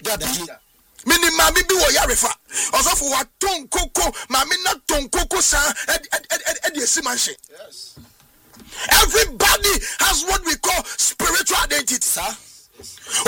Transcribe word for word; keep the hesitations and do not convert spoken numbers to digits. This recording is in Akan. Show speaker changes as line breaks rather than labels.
Mini mami bi wo yarefa. Also for what ton koko, mami na ton koko sa ed ed ed ed yesimanche. Yes. Everybody has what we call spiritual identity, sir.